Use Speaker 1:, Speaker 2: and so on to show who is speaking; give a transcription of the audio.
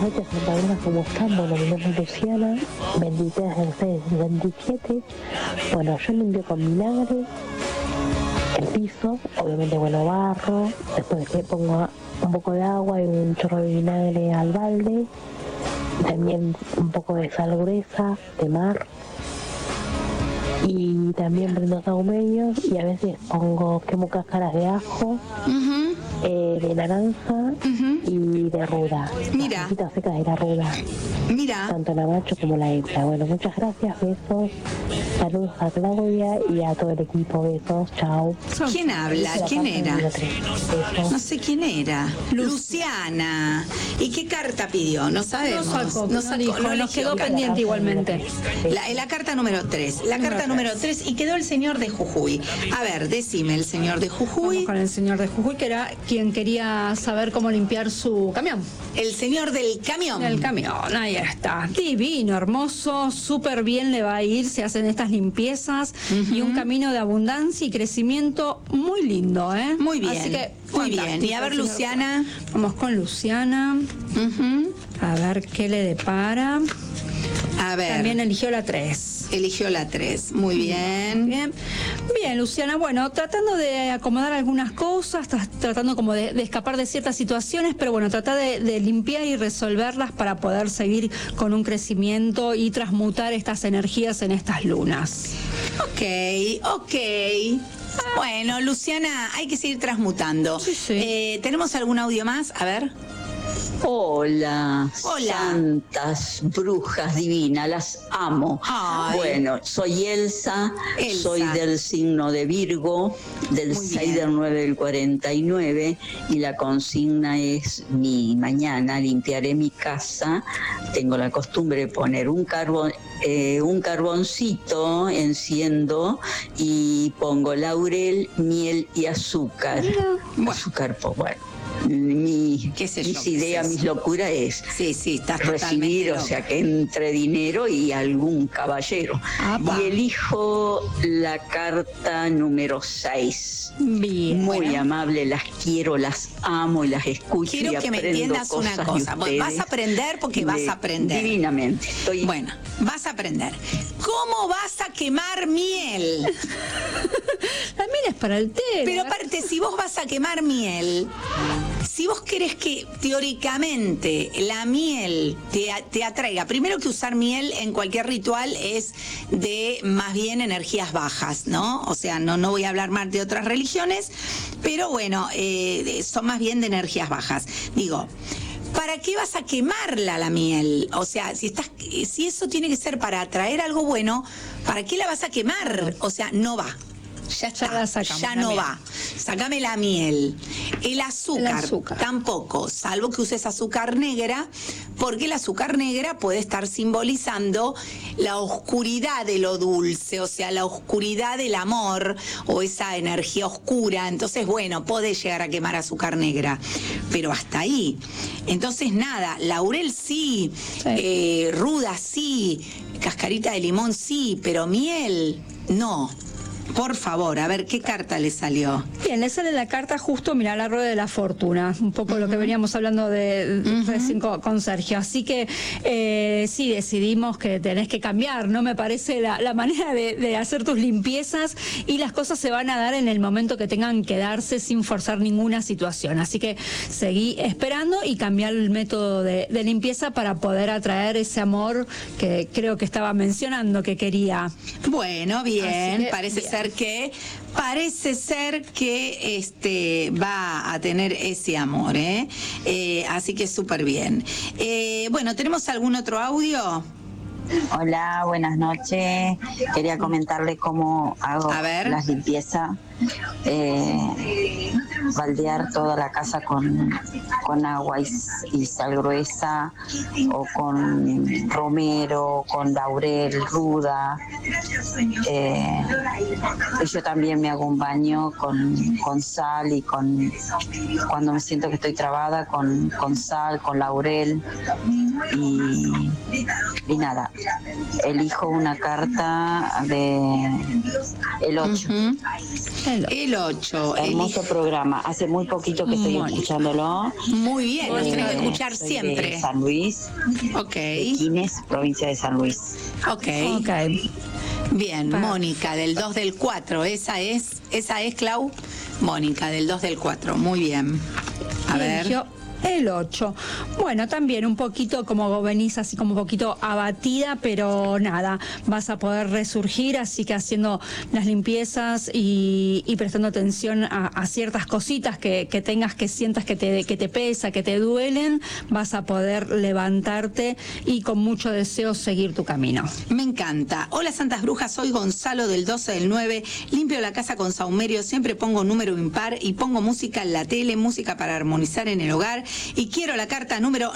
Speaker 1: noches, Santa, ¿cómo están? Bueno, mi nombre es Luciana, 23/6/27. Bueno, yo limpio con vinagre el piso, obviamente, bueno, barro, después le pongo un poco de agua y un chorro de vinagre al balde, también un poco de sal gruesa de mar, y también prendo saumeños, y a veces quemo cáscaras de ajo, de naranja y de ruda.
Speaker 2: Mira.
Speaker 1: Las hojitas secas de la ruda.
Speaker 2: Mira.
Speaker 1: Tanto la macho como la hembra. Bueno, muchas gracias, besos. Saludos a Claudia y a todo el equipo, besos, chao.
Speaker 2: ¿Quién habla? ¿Quién era? No sé quién era. Luciana. ¿Y qué carta pidió? No sabemos.
Speaker 3: No sacó, nos quedó pendiente igualmente.
Speaker 2: La carta número 3. La carta número 3 y quedó el señor de Jujuy. A ver, decime, el señor de Jujuy.
Speaker 3: Vamos con el señor de Jujuy, que era quien quería saber cómo limpiar su camión.
Speaker 2: El señor del camión.
Speaker 3: El camión, ahí está. Divino, hermoso, súper bien le va a ir. Se hacen estas limpiezas y un camino de abundancia y crecimiento muy lindo, ¿eh?
Speaker 2: Muy bien.
Speaker 3: Así que,
Speaker 2: muy bien. Y a ver, Luciana.
Speaker 3: Vamos con Luciana. A ver qué le depara.
Speaker 2: A ver.
Speaker 3: También eligió la 3.
Speaker 2: Eligió la 3. Muy bien.
Speaker 3: Bien, Luciana. Bueno, tratando de acomodar algunas cosas, tratando como de escapar de ciertas situaciones, pero bueno, tratar de limpiar y resolverlas para poder seguir con un crecimiento y transmutar estas energías en estas lunas.
Speaker 2: Ok. Bueno, Luciana, hay que seguir transmutando.
Speaker 3: Sí.
Speaker 2: ¿Tenemos algún audio más? A ver.
Speaker 4: Hola, santas brujas divinas, las amo.
Speaker 2: Ay.
Speaker 4: Bueno, soy Elsa, soy del signo de Virgo, del 6 del 9 del 49, y la consigna es: mañana limpiaré mi casa. Tengo la costumbre de poner un carboncito, enciendo y pongo laurel, miel y azúcar. Azúcar, bueno. Mis ideas, mis locuras es recibir, o sea, que entre dinero y algún caballero. Y elijo la carta número 6.
Speaker 2: Bien.
Speaker 4: Muy amable, las quiero, las amo y las escucho.
Speaker 2: Quiero que me entiendas una cosa. Vas a aprender porque vas a aprender.
Speaker 4: Divinamente.
Speaker 2: Bueno, vas a aprender. ¿Cómo vas a quemar miel?
Speaker 3: La miel es para el té.
Speaker 2: Pero aparte, si vos vas a quemar miel, si vos querés que teóricamente la miel te atraiga, primero que usar miel en cualquier ritual es de más bien energías bajas, ¿no? O sea, no voy a hablar más de otras religiones, pero bueno, son más bien de energías bajas. Digo, ¿para qué vas a quemarla la miel? O sea, si eso tiene que ser para atraer algo bueno, ¿para qué la vas a quemar? O sea, no va. Ya está, ya no va. Sácame la miel. El azúcar tampoco, salvo que uses azúcar negra, porque el azúcar negra puede estar simbolizando la oscuridad de lo dulce, o sea, la oscuridad del amor o esa energía oscura. Entonces, bueno, podés llegar a quemar azúcar negra, pero hasta ahí. Entonces, nada, laurel sí. Ruda sí, cascarita de limón sí, pero miel no. Por favor, a ver, ¿qué carta le salió?
Speaker 3: Bien, le sale la carta justo, mira, la rueda de la fortuna, un poco lo que veníamos hablando recién con Sergio. Así que sí, decidimos que tenés que cambiar, ¿no? Me parece la manera de hacer tus limpiezas, y las cosas se van a dar en el momento que tengan que darse sin forzar ninguna situación. Así que seguí esperando y cambiar el método de limpieza para poder atraer ese amor que creo que estaba mencionando que quería.
Speaker 2: Bueno, bien, parece ser que va a tener ese amor, así que súper bien. Bueno, ¿tenemos algún otro audio?
Speaker 5: Hola, buenas noches. Quería comentarle cómo hago las limpiezas. Baldear toda la casa con agua y sal gruesa, o con romero, con laurel, ruda. Y yo también me hago un baño con sal y cuando me siento que estoy trabada, con sal, con laurel. y nada, elijo una carta de el 8.
Speaker 2: El 8.
Speaker 5: Hermoso programa. Hace muy poquito que estoy escuchándolo.
Speaker 2: Muy bien, lo tienes que escuchar
Speaker 5: soy
Speaker 2: siempre.
Speaker 5: De San Luis.
Speaker 2: Ok.
Speaker 5: De Quines, provincia de San Luis.
Speaker 2: Ok. Bien, Mónica, del 2 del 4. Esa es, Clau. Mónica, del 2 del 4. Muy bien. A ver.
Speaker 3: El 8. Bueno, también un poquito, como venís así como un poquito abatida, pero nada, vas a poder resurgir, así que haciendo las limpiezas y prestando atención a ciertas cositas que tengas, que sientas que te pesa, que te duelen, vas a poder levantarte y con mucho deseo seguir tu camino.
Speaker 2: Me encanta. Hola Santas Brujas, soy Gonzalo del 12 del 9, limpio la casa con saumerio, siempre pongo número impar y pongo música en la tele, música para armonizar en el hogar. Y quiero la carta número